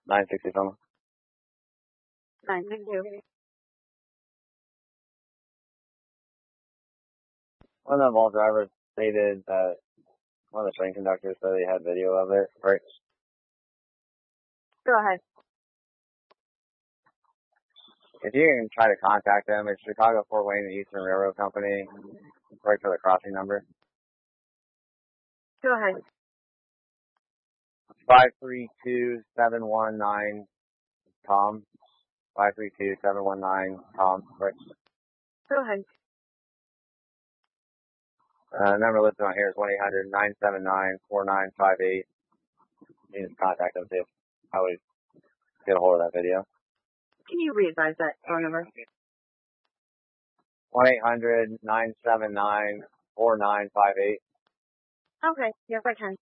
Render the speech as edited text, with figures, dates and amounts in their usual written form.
960 something. 960. One of the mall drivers stated that one of the train conductors said they had video of it, right? Go ahead. If you can try to contact them, it's Chicago Fort Wayne Eastern Railroad Company, right for the crossing number. Go ahead. 532719 Tom. 532719 Tom. Right. Go ahead. Number listed on here is 1-800-979-4958. You can just contact them, see how we get a hold of that video. Can you re-advise that phone number? 1-800-979-4958. Okay. Yes, I can.